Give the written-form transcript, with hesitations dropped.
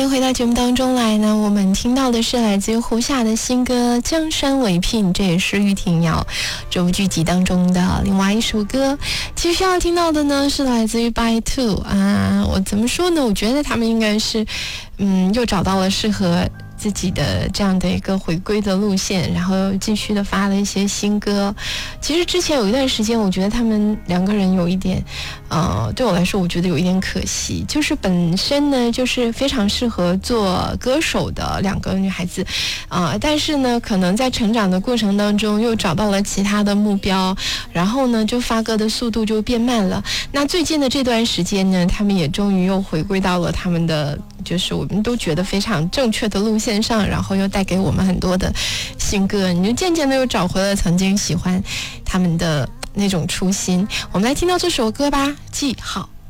回到节目当中来呢，我们听到的是来自于胡夏的新歌《江山为聘》，这也是玉婷瑶这部剧集当中的另外一首歌。其实要听到的呢是来自于 By Two 啊，我怎么说呢？我觉得他们应该是又找到了适合自己的这样的一个回归的路线，然后继续的发了一些新歌。其实之前有一段时间我觉得他们两个人有一点对我来说我觉得有一点可惜，就是本身呢就是非常适合做歌手的两个女孩子但是呢可能在成长的过程当中又找到了其他的目标，然后呢就发歌的速度就变慢了。那最近的这段时间呢，他们也终于又回归到了他们的就是我们都觉得非常正确的路线上，然后又带给我们很多的新歌，你就渐渐的又找回了曾经喜欢他们的那种初心。我们来听到这首歌吧，记号。